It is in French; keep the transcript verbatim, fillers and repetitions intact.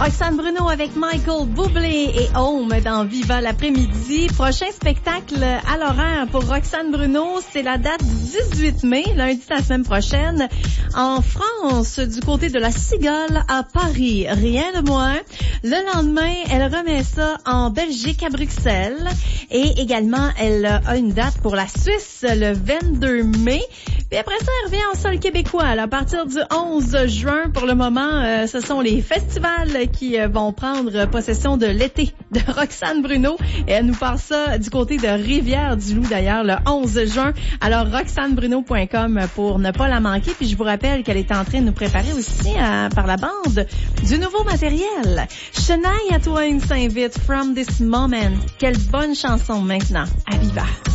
Roxane Bruno avec Michael Bublé et Home dans Viva l'après-midi. Prochain spectacle à l'horaire pour Roxane Bruno, c'est la date du dix-huit mai, lundi de la semaine prochaine, en France, du côté de la Cigale à Paris. Rien de moins. Le lendemain, elle remet ça en Belgique à Bruxelles et également, elle a une date pour la Suisse le vingt-deux mai. Puis après ça, elle revient en sol québécois là, à partir du onze juin. Pour le moment, euh, ce sont les festivals qui euh, vont prendre possession de l'été de Roxane Bruno. Et elle nous parle ça du côté de Rivière-du-Loup d'ailleurs le onze juin. Alors, roxane bruno point com pour ne pas la manquer. Puis je vous rappelle qu'elle est en train de nous préparer aussi euh, par la bande du nouveau matériel. Shania Twain s'invite From This Moment. Quelle bonne chanson maintenant à Viva.